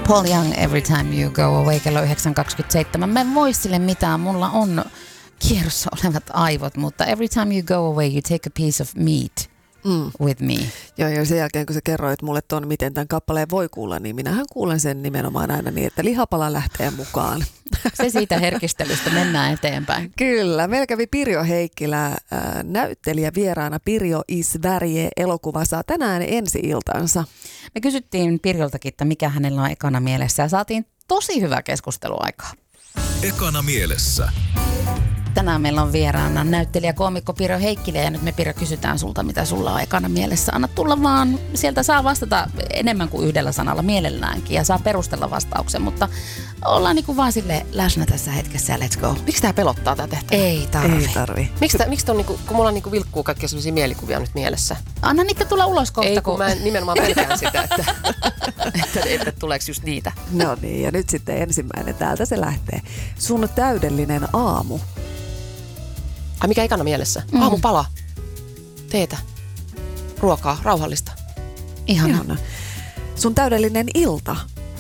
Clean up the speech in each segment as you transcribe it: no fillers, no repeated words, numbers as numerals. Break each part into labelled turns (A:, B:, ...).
A: Paul Young, Every Time You Go Away, kello 9.27. Mä en voi sille mitään, mulla on kierrossa olevat aivot, mutta every time you go away, you take a piece of meat with me.
B: Joo, ja sen jälkeen kun sä kerroit mulle ton, miten tämän kappaleen voi kuulla, niin minähän kuulen sen nimenomaan aina niin, että lihapala lähtee mukaan.
A: Se siitä herkistelystä, mennään eteenpäin.
B: Kyllä, meillä kävi Pirjo Heikkilä, näyttelijä vieraana. Pirjo is Värje -elokuva saa tänään ensi-iltansa.
A: Me kysyttiin Pirjoltakin, että mikä hänellä on ekana mielessä ja saatiin tosi hyvä keskusteluaikaa.
C: Ekana mielessä.
A: Tänään meillä on vieraana näyttelijä koomikko Pirjo Heikkilä ja nyt me Pirjo kysytään sulta, mitä sulla on ekana mielessä. Anna tulla vaan, sieltä saa vastata enemmän kuin yhdellä sanalla mielelläänkin ja saa perustella vastauksen, mutta ollaan niinku vaan sille läsnä tässä hetkessä ja let's go.
D: Miksi tää pelottaa tää tehtävä?
A: Ei tarvi.
D: Miksi on niinku, kun mulla niinku vilkkuu kaikkia sellaisia mielikuvia nyt mielessä?
A: Anna niitä tulla ulos kohta.
D: Ei, kun mä nimenomaan pelkään sitä, että tuleeko just niitä.
B: No niin, ja nyt sitten ensimmäinen, täältä se lähtee. Sun täydellinen aamu.
D: Ai mikä ekana mielessä? Aamupala, teetä, ruokaa, rauhallista.
A: Ihana.
B: Sun täydellinen ilta.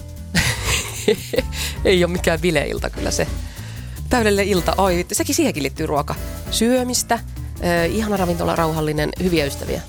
D: Ei ole mikään bileilta kyllä se. Täydellinen ilta, oi, siihenkin liittyy ruoka. Syömistä, ihana ravintola, rauhallinen, hyviä ystäviä.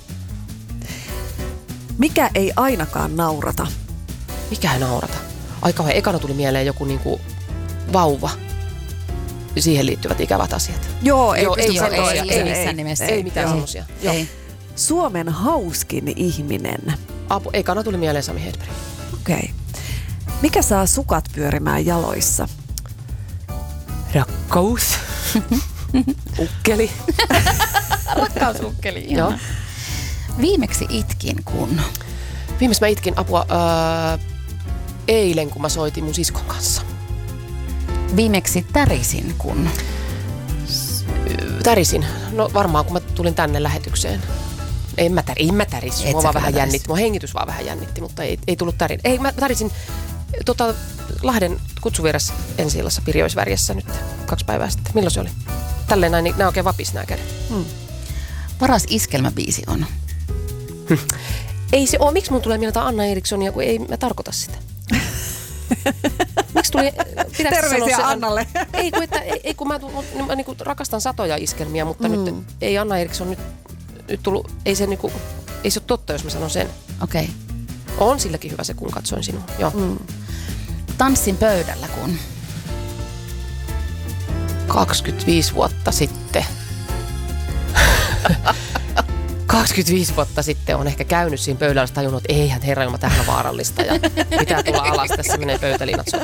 B: Mikä ei ainakaan naurata?
D: Mikä ei naurata? Ai kauhean, ekana tuli mieleen joku niinku vauva. Siihen liittyvät ikävät asiat.
B: Joo, ei
A: missään nimessä.
D: Ei mitään semmosia.
A: Ei.
B: Suomen hauskin ihminen.
D: Ekana tuli mieleen Sami Hedberg.
B: Okei. Mikä saa sukat pyörimään jaloissa?
D: Rakkaus. Ukkeli.
A: Rakkausukkeli,
D: Joo.
A: Viimeksi itkin kun?
D: Viimeksi mä itkin apua eilen, kun mä soitin mun siskon kanssa.
A: Viimeksi tärisin kun?
D: Tärisin. No varmaan, kun mä tulin tänne lähetykseen. En mä tärisin. Mua vaan vähän jännitti. Mua hengitys vaan vähän jännitti, mutta ei tullut tärin. Ei, mä tärisin Lahden kutsuvieras ensi-illassa Pirjoisvärjessä nyt 2 päivää sitten. Milloin se oli? Tälleen näin, nämä oikein vapis nämä kädet.
A: Paras iskelmäbiisi on?
D: Ei se ole. Miksi mun tulee mieltä Anna Erikssonia, kun ei mä tarkoita sitä? Miksi tuli...
B: Terveisiä Annalle.
D: Ei kun mä niinku rakastan satoja iskelmiä, mutta nyt ei Anna Eriksson nyt tullut... Ei se ole totta, jos mä sanon sen.
A: Okei.
D: On silläkin hyvä se, kun katsoin sinua. Joo.
A: Tanssin pöydällä kun?
D: 25 vuotta sitten. 25 vuotta sitten on ehkä käynyt siinä pöydällä ja tajunnut, että eihän herra ilma tähän vaarallista ja pitää tulla alas, tässä menee pöytäliinat.